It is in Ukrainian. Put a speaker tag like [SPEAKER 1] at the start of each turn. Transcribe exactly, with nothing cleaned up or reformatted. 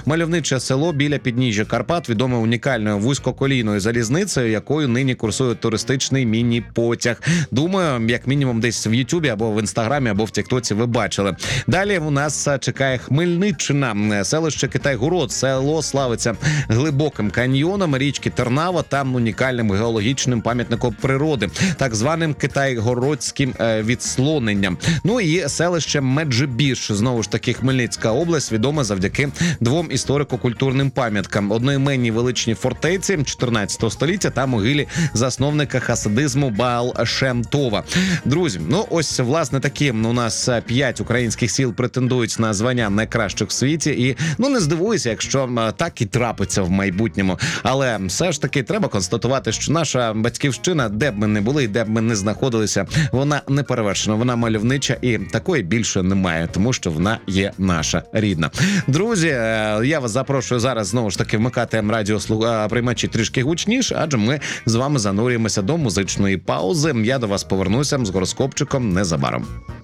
[SPEAKER 1] Мальовниче село біля підніжжя Карпат відоме унікальною вузькоколійною залізницею, якою нині курсує туристичний міні-потяг. Думаю, як мінімум десь в Ютубі або в Інстаграмі, або в Тіктоці ви бачили. Далі у нас чекає Хмельниччина, селище Китай-Город. Село славиться глибоким каньйоном річки Тернава та унікальним геологічним пам'ятником природи, так званим Китай-Городським відслоненням. Ну і селище Меджибіж, знову ж таки Хмельницька область, відома завдяки двом історико-культурним пам'яткам: одноіменній величній фортеці чотирнадцятого століття та могилі засновника хасидизму Баал-Шем-Това. Друзі, ну ось, власне, такі у нас п'ять українських сіл претендують на звання найкращих в світі, і ну не здивуюся, якщо так і трапиться в майбутньому. Але все ж таки треба констатувати, що наша батьківщина, де б ми не були, де б ми не знаходилися, вона не перевершена, вона мальовнича, і такої більше немає, тому що вона є наша рідна. Друзі, я вас запрошую зараз знову ж таки вмикати радіоприймачі трішки гучніше, адже ми з вами занурюємося до музичної паузи. Я до вас повернуся з гороскопчиком незабаром.